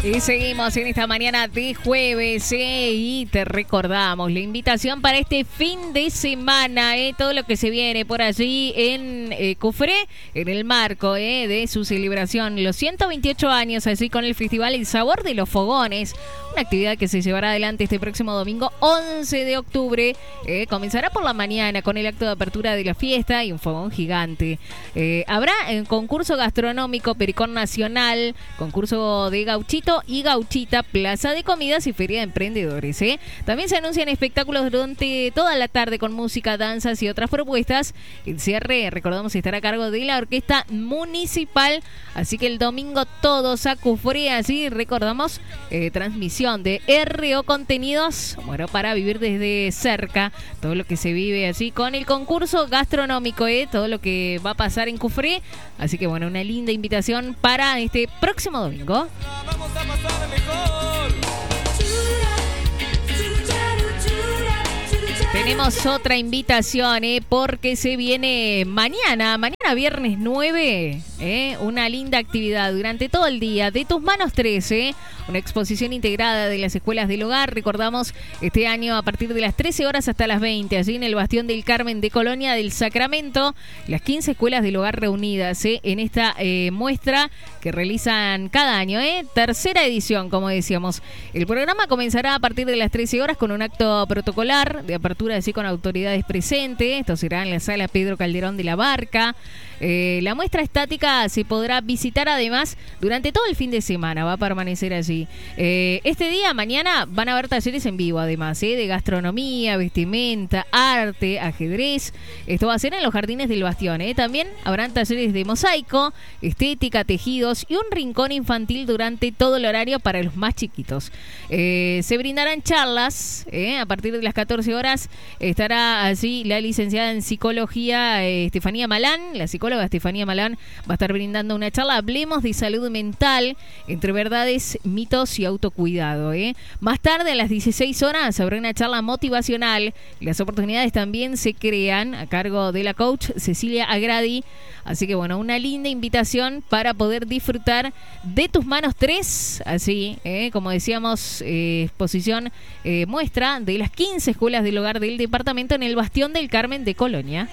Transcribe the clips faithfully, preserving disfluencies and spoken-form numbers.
Y seguimos en esta mañana de jueves, ¿eh? Y te recordamos la invitación para este fin de semana, ¿eh? Todo lo que se viene por allí en eh, Cufré, en el marco ¿eh? de su celebración, los ciento veintiocho años, así con el festival El Sabor de los Fogones, una actividad que se llevará adelante este próximo domingo once de octubre. Eh, comenzará por la mañana con el acto de apertura de la fiesta y un fogón gigante. Eh, habrá un concurso gastronómico, Pericón Nacional, concurso de gauchito y gauchita, plaza de comidas y feria de emprendedores. ¿eh? También se anuncian espectáculos durante toda la tarde con música, danzas y otras propuestas. El cierre, recordamos, estará a cargo de la Orquesta Municipal. Así que el domingo todos a Cufré, así recordamos, eh, transmisión de R O Contenidos, bueno, para vivir desde cerca todo lo que se vive así con el concurso gastronómico, ¿eh? todo lo que va a pasar en Cufré. Así que bueno, una linda invitación para este próximo domingo. Vamos a pasar mejor. Tenemos otra invitación, ¿eh? porque se viene mañana, mañana viernes nueve, ¿eh? una linda actividad durante todo el día, de tus manos trece, una exposición integrada de las escuelas del hogar. Recordamos este año a partir de las trece horas hasta las veinte, allí en el Bastión del Carmen de Colonia del Sacramento, las quince escuelas del hogar reunidas ¿eh? en esta eh, muestra que realizan cada año, ¿eh? tercera edición, como decíamos. El programa comenzará a partir de las trece horas con un acto protocolar de apertura así con autoridades presentes. Esto será en la sala Pedro Calderón de la Barca. Eh, la muestra estática se podrá visitar además durante todo el fin de semana, va a permanecer allí. Eh, este día, mañana, van a haber talleres en vivo además, ¿eh? de gastronomía, vestimenta, arte, ajedrez. Esto va a ser en los jardines del Bastión. ¿eh? También habrán talleres de mosaico, estética, tejidos y un rincón infantil durante todo el horario para los más chiquitos. Eh, se brindarán charlas, ¿eh? a partir de las catorce horas estará allí la licenciada en psicología eh, Estefanía Malán, la psicóloga Estefanía Malán va a estar brindando una charla. Hablemos de salud mental, entre verdades, mitos y autocuidado. ¿eh? Más tarde, a las dieciséis horas, habrá una charla motivacional. Las oportunidades también se crean a cargo de la coach Cecilia Agradi. Así que bueno, una linda invitación para poder disfrutar de tus manos tres. Así, ¿eh? como decíamos, eh, exposición, eh, muestra de las quince escuelas del hogar del departamento en el Bastión del Carmen de Colonia.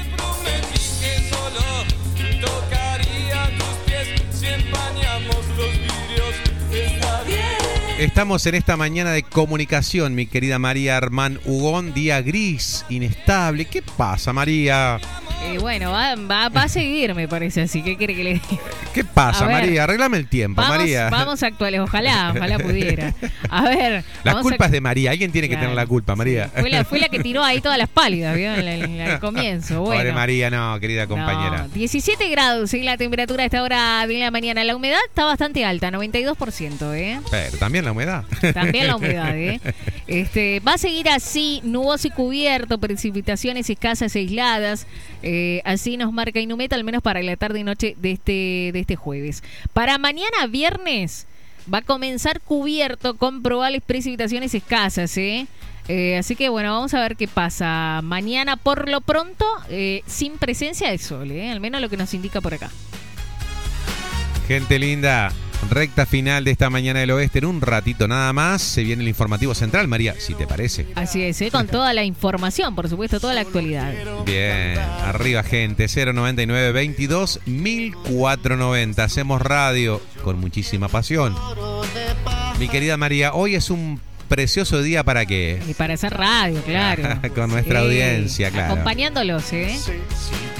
Estamos en esta mañana de comunicación, mi querida María Armán Hugón, día gris, inestable. ¿Qué pasa, María? Eh, bueno, va, va, va a seguir, me parece, así que quiere que le diga. ¿Qué pasa, ver, María? Arreglame el tiempo, vamos, María. Vamos actuales, ojalá, ojalá pudiera. A ver. La culpa a... es de María, alguien tiene claro, que tener la culpa, María. Sí. Fue, la, fue la que tiró ahí todas las pálidas, ¿vio? En, en, en el comienzo. Bueno. Pobre María, no, querida compañera. No, diecisiete grados, ¿eh? la temperatura a esta hora de la mañana. La humedad está bastante alta, noventa y dos por ciento, ¿eh? Pero también la humedad. También la humedad, ¿eh? Este, va a seguir así, nuboso y cubierto, precipitaciones escasas e aisladas. Eh, así nos marca Inumeta, al menos para la tarde y noche de este, de este jueves. Para mañana viernes va a comenzar cubierto con probables precipitaciones escasas, ¿eh? Eh, así que bueno, vamos a ver qué pasa mañana. Por lo pronto, eh, sin presencia de sol, ¿eh? Al menos lo que nos indica por acá. Gente linda, recta final de esta mañana del oeste. En un ratito nada más se viene el informativo central, María, si te parece. Así es, ¿eh? Con toda la información, por supuesto, toda la actualidad. Bien, arriba gente, cero noventa y nueve veintidós mil cuatrocientos noventa. Hacemos radio con muchísima pasión. Mi querida María, hoy es un precioso día para qué. Y para hacer radio, claro. Con nuestra sí, audiencia, claro. Acompañándolos, ¿eh?